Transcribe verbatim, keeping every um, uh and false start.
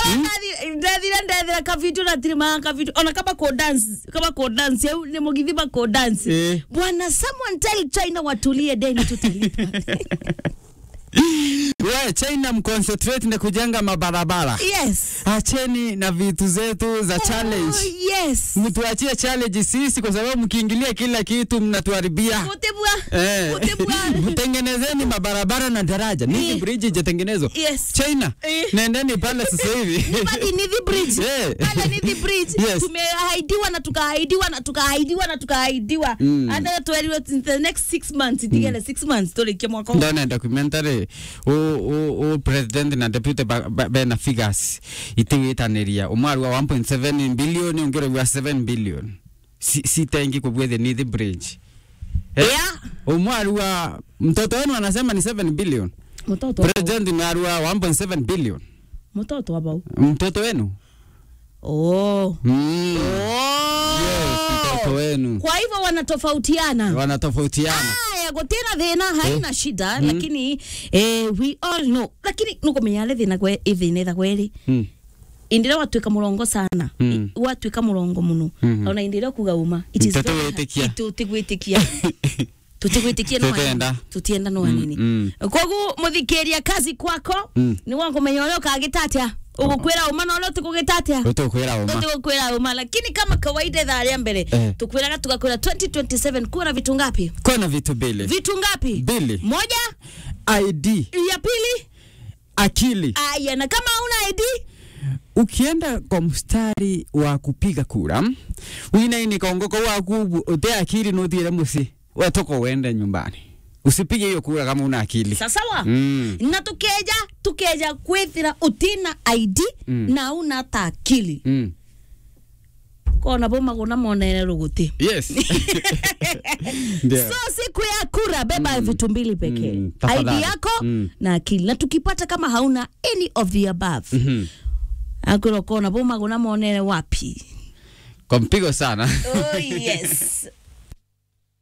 ndadira ndadira ka video na trima ka video ona kama ko dance kama ko dance ni mugithiba ko dance bwana someone tell China watulie deni tutalipa. Wewe China mconcentrate na kujenga mabarabara. Yes. Acheni na vitu zetu za challenge. Oh, yes. Mtuachie challenge sisi kwa sababu mkiingilia kila kitu mnatuharibia. Utebwa. Eh. Utebwa. Mtengenezeni mabarabara na daraja. Nithi eh. bridge itatengenezwa. Yes. China. Eh. Nendeni pale sasa hivi. Nipati Nithi bridge. Eh. Pale Nithi bridge. Yes. Tumehaidiwa na tukahaidiwa na tukahaidiwa na tukahaidiwa. Mm. And in the next six months itigele mm. six months tole kemwa kwa. Ndona documentary o o o president na deputy bena figures itiwitaniria umwari wa one point seven billion ungero wa seven billion si, si tengi kubwethe Nithi bridge eh? Yeah. Umwari wa mtoto wenu anasema ni seven billion mtoto president umwari wa one point seven billion mtoto ambao mtoto wenu oh mm. oh yes mtoto wenu kwa hivyo wanatofautiana wanatofautiana ya gotena thina haina eh? shida mm. lakini eh, we all know lakini nuko menyale thina kwe ithine tha kweli mm. indira watwika murongo sana mm. watwika murongo muno mm -hmm. ona indira kuga uma it is tutigwitikia tutigwitikia no tutenda tutienda no anini mm. kogu muthikeria kazi kwako mm. ni wangu menyole kagitatia ugukwira uma no tukugitatia utukwira uma utukwira uma lakini kama kawaida tha ya mbere eh. tukwiraga tugakwira twenty twenty-seven kuna vitu ngapi kuna vitu bili vitu ngapi bili moja I D ya pili akili aya na kama una I D ukienda kwa mstari wa kupiga kura wina ini kaongoko waku ute akili no thire musi watoko wende nyumbani usipige hiyo kura kama una akili sawa mm. na tukeja tukeja kwethira utina I D mm. na una ta akili mm. kona boma gona monene ruguti yes so siku ya kura beba mm. vitu mbili pekee mm. I D yako mm. na akili na tukipata kama hauna any of the above mm -hmm. akuro kona boma gona monene wapi kompigo sana oh yes